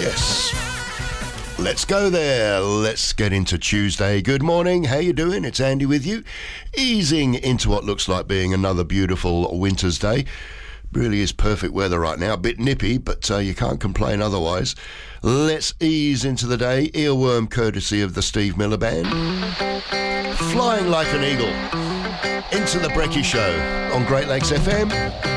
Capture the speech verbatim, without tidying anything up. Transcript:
Yes. Let's go there. Let's get into Tuesday. Good morning. How you doing? It's Andy with you. Easing into what looks like being another beautiful winter's day. Really is perfect weather right now. A bit nippy, but uh, you can't complain otherwise. Let's ease into the day. Earworm courtesy of the Steve Miller Band. Flying like an eagle. Into the Brekkie Show on Great Lakes F M.